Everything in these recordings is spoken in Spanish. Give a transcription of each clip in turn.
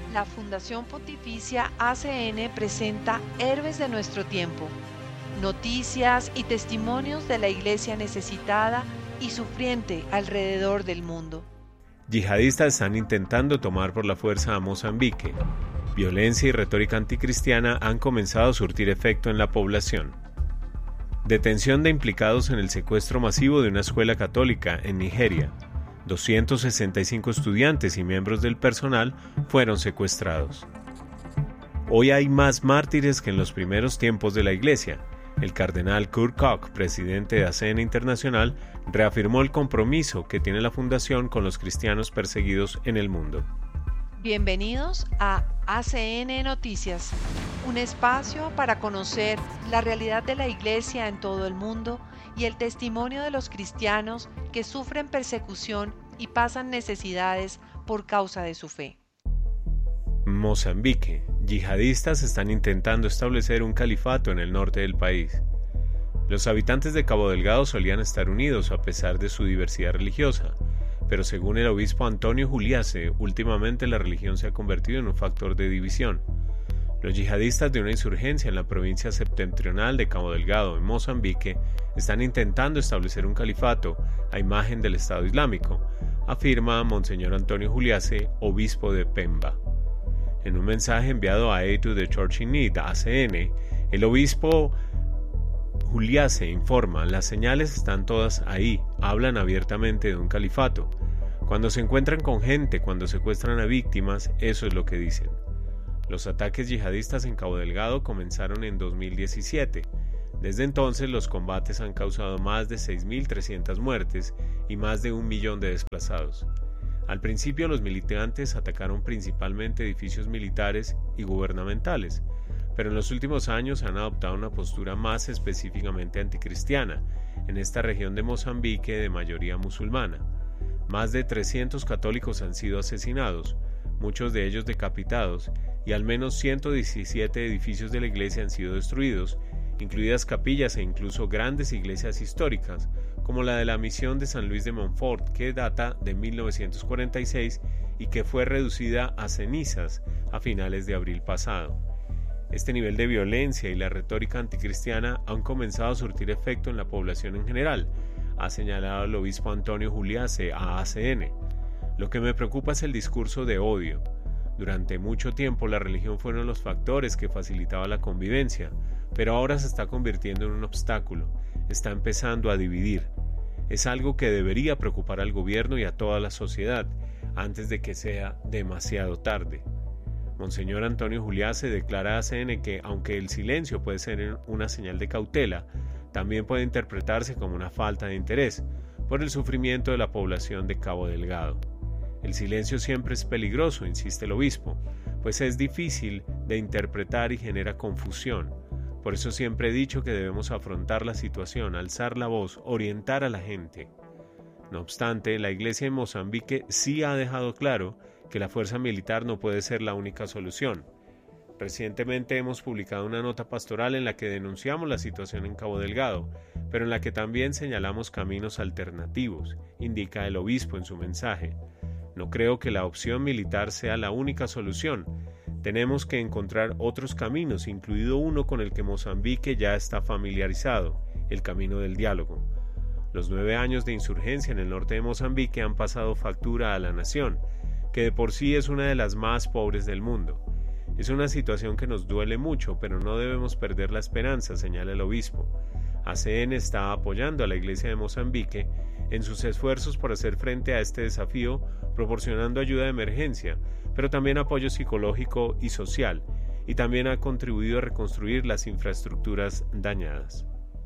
La Fundación Pontificia ACN presenta Héroes de nuestro tiempo, noticias y testimonios de la iglesia necesitada y sufriente alrededor del mundo. Yihadistas están intentando tomar por la fuerza a Mozambique. Violencia y retórica anticristiana han comenzado a surtir efecto en la población. Detención de implicados en el secuestro masivo de una escuela católica en Nigeria. 265 estudiantes y miembros del personal fueron secuestrados. Hoy hay más mártires que en los primeros tiempos de la Iglesia. El cardenal Kurt Koch, presidente de ACN Internacional, reafirmó el compromiso que tiene la Fundación con los cristianos perseguidos en el mundo. Bienvenidos a ACN Noticias, un espacio para conocer la realidad de la Iglesia en todo el mundo y el testimonio de los cristianos que sufren persecución y pasan necesidades por causa de su fe. Mozambique. Yihadistas están intentando establecer un califato en el norte del país. Los habitantes de Cabo Delgado solían estar unidos a pesar de su diversidad religiosa, pero según el obispo Antonio Juliase, últimamente la religión se ha convertido en un factor de división. Los yihadistas de una insurgencia en la provincia septentrional de Cabo Delgado, en Mozambique, están intentando establecer un califato a imagen del Estado Islámico, afirma Monseñor Antonio Juliase, obispo de Pemba. En un mensaje enviado a Aid to the Church in Need, ACN, el obispo Juliase informa: las señales están todas ahí, hablan abiertamente de un califato. Cuando se encuentran con gente, cuando secuestran a víctimas, eso es lo que dicen. Los ataques yihadistas en Cabo Delgado comenzaron en 2017. Desde entonces los combates han causado más de 6.300 muertes y más de 1 millón de desplazados. Al principio los militantes atacaron principalmente edificios militares y gubernamentales, pero en los últimos años han adoptado una postura más específicamente anticristiana en esta región de Mozambique de mayoría musulmana. Más de 300 católicos han sido asesinados, muchos de ellos decapitados, y al menos 117 edificios de la iglesia han sido destruidos, incluidas capillas e incluso grandes iglesias históricas, como la de la misión de San Luis de Montfort, que data de 1946 y que fue reducida a cenizas a finales de abril pasado. Este nivel de violencia y la retórica anticristiana han comenzado a surtir efecto en la población en general, ha señalado el obispo Antonio Juliase a ACN. Lo que me preocupa es el discurso de odio. Durante mucho tiempo la religión fue uno de los factores que facilitaba la convivencia, pero ahora se está convirtiendo en un obstáculo, está empezando a dividir. Es algo que debería preocupar al gobierno y a toda la sociedad, antes de que sea demasiado tarde. Monseñor Antonio Juliase declara a ACN que, aunque el silencio puede ser una señal de cautela, también puede interpretarse como una falta de interés por el sufrimiento de la población de Cabo Delgado. El silencio siempre es peligroso, insiste el obispo, pues es difícil de interpretar y genera confusión. Por eso siempre he dicho que debemos afrontar la situación, alzar la voz, orientar a la gente. No obstante, la iglesia en Mozambique sí ha dejado claro que la fuerza militar no puede ser la única solución. Recientemente hemos publicado una nota pastoral en la que denunciamos la situación en Cabo Delgado, pero en la que también señalamos caminos alternativos, indica el obispo en su mensaje. No creo que la opción militar sea la única solución. Tenemos que encontrar otros caminos, incluido uno con el que Mozambique ya está familiarizado, el camino del diálogo. Los 9 años de insurgencia en el norte de Mozambique han pasado factura a la nación, que de por sí es una de las más pobres del mundo. Es una situación que nos duele mucho, pero no debemos perder la esperanza, señala el obispo. ACN está apoyando a la Iglesia de Mozambique en sus esfuerzos por hacer frente a este desafío, proporcionando ayuda de emergencia, pero también apoyo psicológico y social, y también ha contribuido a reconstruir las infraestructuras dañadas.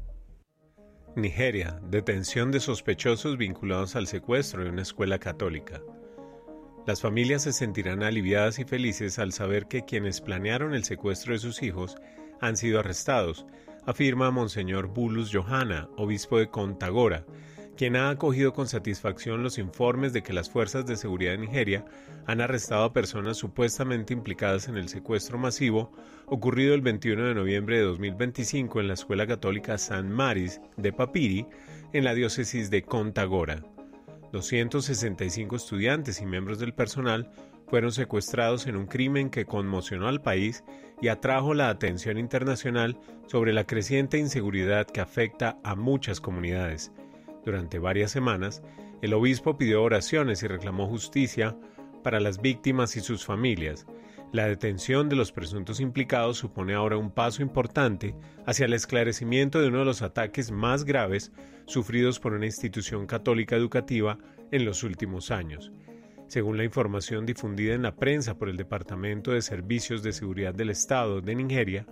Nigeria. Detención de sospechosos vinculados al secuestro de una escuela católica. Las familias se sentirán aliviadas y felices al saber que quienes planearon el secuestro de sus hijos han sido arrestados, afirma Monseñor Bulus Johanna, obispo de Kontagora, quien ha acogido con satisfacción los informes de que las fuerzas de seguridad de Nigeria han arrestado a personas supuestamente implicadas en el secuestro masivo ocurrido el 21 de noviembre de 2025 en la escuela católica San Maris de Papiri, en la diócesis de Kontagora. 265 estudiantes y miembros del personal fueron secuestrados en un crimen que conmocionó al país y atrajo la atención internacional sobre la creciente inseguridad que afecta a muchas comunidades. Durante varias semanas, el obispo pidió oraciones y reclamó justicia para las víctimas y sus familias. La detención de los presuntos implicados supone ahora un paso importante hacia el esclarecimiento de uno de los ataques más graves sufridos por una institución católica educativa en los últimos años. Según la información difundida en la prensa por el Departamento de Servicios de Seguridad del Estado de Nigeria,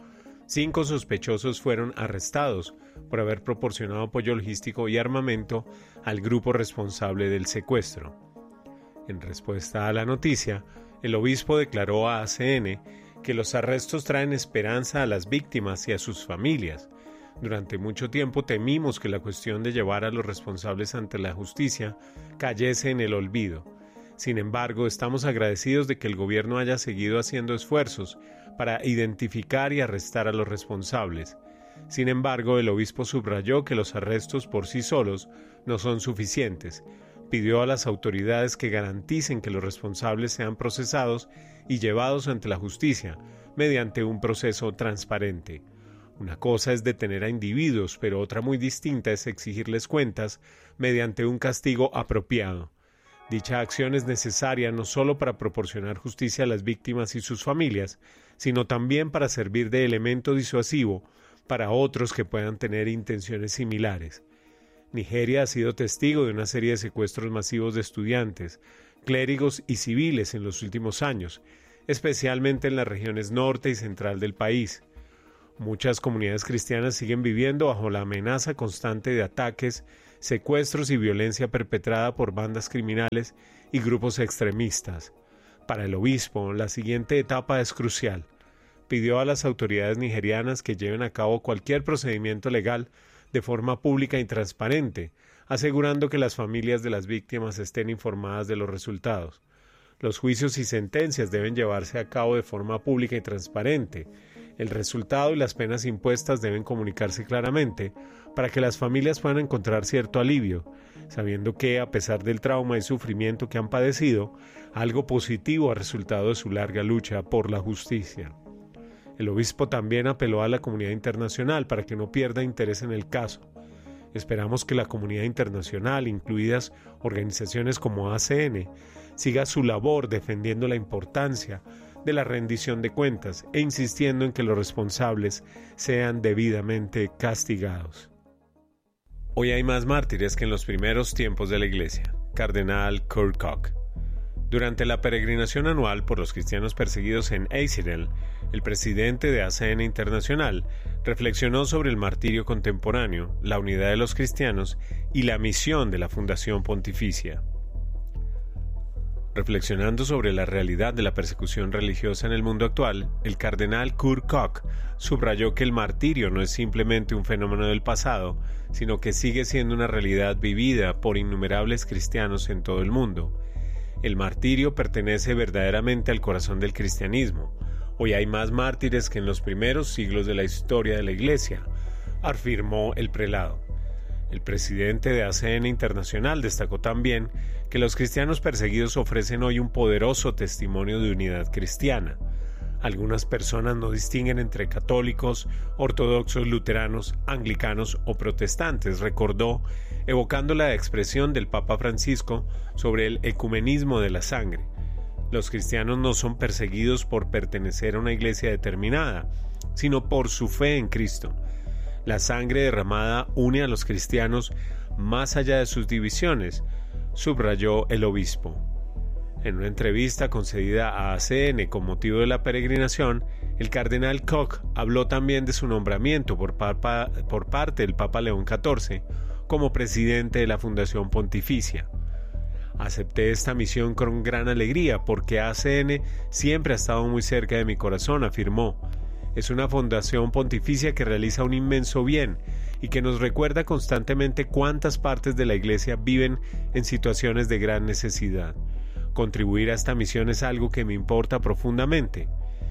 5 sospechosos fueron arrestados por haber proporcionado apoyo logístico y armamento al grupo responsable del secuestro. En respuesta a la noticia, el obispo declaró a ACN que los arrestos traen esperanza a las víctimas y a sus familias. Durante mucho tiempo temimos que la cuestión de llevar a los responsables ante la justicia cayese en el olvido. Sin embargo, estamos agradecidos de que el gobierno haya seguido haciendo esfuerzos para identificar y arrestar a los responsables. Sin embargo, el obispo subrayó que los arrestos por sí solos no son suficientes. Pidió a las autoridades que garanticen que los responsables sean procesados y llevados ante la justicia mediante un proceso transparente. Una cosa es detener a individuos, pero otra muy distinta es exigirles cuentas mediante un castigo apropiado. Dicha acción es necesaria no solo para proporcionar justicia a las víctimas y sus familias, sino también para servir de elemento disuasivo para otros que puedan tener intenciones similares. Nigeria ha sido testigo de una serie de secuestros masivos de estudiantes, clérigos y civiles en los últimos años, especialmente en las regiones norte y central del país. Muchas comunidades cristianas siguen viviendo bajo la amenaza constante de ataques, secuestros y violencia perpetrada por bandas criminales y grupos extremistas. Para el obispo, la siguiente etapa es crucial. Pidió a las autoridades nigerianas que lleven a cabo cualquier procedimiento legal de forma pública y transparente, asegurando que las familias de las víctimas estén informadas de los resultados. Los juicios y sentencias deben llevarse a cabo de forma pública y transparente. El resultado y las penas impuestas deben comunicarse claramente para que las familias puedan encontrar cierto alivio, sabiendo que, a pesar del trauma y sufrimiento que han padecido, algo positivo ha resultado de su larga lucha por la justicia. El obispo también apeló a la comunidad internacional para que no pierda interés en el caso. Esperamos que la comunidad internacional, incluidas organizaciones como ACN, siga su labor defendiendo la importancia de la rendición de cuentas e insistiendo en que los responsables sean debidamente castigados. Hoy hay más mártires que en los primeros tiempos de la Iglesia. Cardenal Kurt Koch. Durante la peregrinación anual por los cristianos perseguidos en Eidsiedeln, el presidente de ACN Internacional reflexionó sobre el martirio contemporáneo, la unidad de los cristianos y la misión de la Fundación Pontificia. Reflexionando sobre la realidad de la persecución religiosa en el mundo actual, el cardenal Kurt Koch subrayó que el martirio no es simplemente un fenómeno del pasado, sino que sigue siendo una realidad vivida por innumerables cristianos en todo el mundo. El martirio pertenece verdaderamente al corazón del cristianismo. Hoy hay más mártires que en los primeros siglos de la historia de la Iglesia, afirmó el prelado. El presidente de ACN Internacional destacó también que los cristianos perseguidos ofrecen hoy un poderoso testimonio de unidad cristiana. Algunas personas no distinguen entre católicos, ortodoxos, luteranos, anglicanos o protestantes, recordó, evocando la expresión del Papa Francisco sobre el ecumenismo de la sangre. Los cristianos no son perseguidos por pertenecer a una iglesia determinada, sino por su fe en Cristo. La sangre derramada une a los cristianos más allá de sus divisiones, subrayó el obispo. En una entrevista concedida a ACN con motivo de la peregrinación, el cardenal Koch habló también de su nombramiento por parte del Papa León XIV como presidente de la Fundación Pontificia. Acepté esta misión con gran alegría porque ACN siempre ha estado muy cerca de mi corazón, afirmó. Es una fundación pontificia que realiza un inmenso bien y que nos recuerda constantemente cuántas partes de la Iglesia viven en situaciones de gran necesidad. Contribuir a esta misión es algo que me importa profundamente.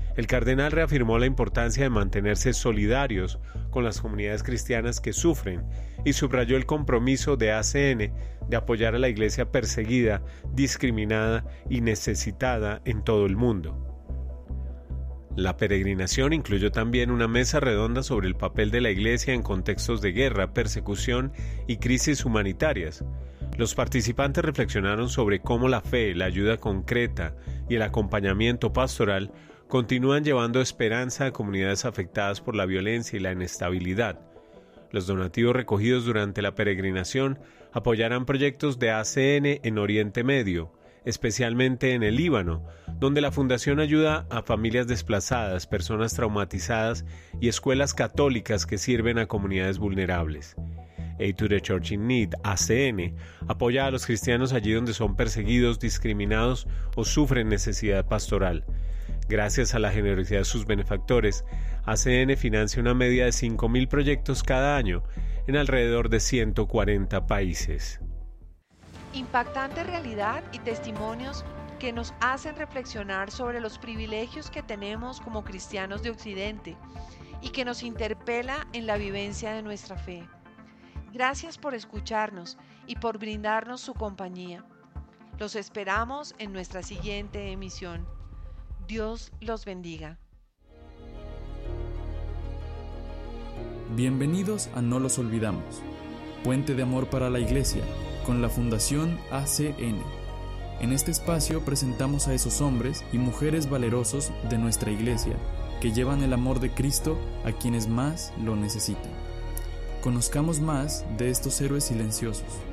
El cardenal reafirmó la importancia de mantenerse solidarios con las comunidades cristianas que sufren y subrayó el compromiso de ACN de apoyar a la iglesia perseguida, discriminada y necesitada en todo el mundo. La peregrinación incluyó también una mesa redonda sobre el papel de la iglesia en contextos de guerra, persecución y crisis humanitarias. Los participantes reflexionaron sobre cómo la fe, la ayuda concreta y el acompañamiento pastoral continúan llevando esperanza a comunidades afectadas por la violencia y la inestabilidad. Los donativos recogidos durante la peregrinación apoyarán proyectos de ACN en Oriente Medio, especialmente en el Líbano, donde la fundación ayuda a familias desplazadas, personas traumatizadas y escuelas católicas que sirven a comunidades vulnerables. Aid to the Church in Need, ACN, apoya a los cristianos allí donde son perseguidos, discriminados o sufren necesidad pastoral. Gracias a la generosidad de sus benefactores, ACN financia una media de 5.000 proyectos cada año en alrededor de 140 países. Impactante realidad y testimonios que nos hacen reflexionar sobre los privilegios que tenemos como cristianos de Occidente y que nos interpela en la vivencia de nuestra fe. Gracias por escucharnos y por brindarnos su compañía. Los esperamos en nuestra siguiente emisión. Dios los bendiga. Bienvenidos a No los olvidamos, puente de amor para la Iglesia, con la Fundación ACN. En este espacio presentamos a esos hombres y mujeres valerosos de nuestra Iglesia, que llevan el amor de Cristo a quienes más lo necesitan. Conozcamos más de estos héroes silenciosos.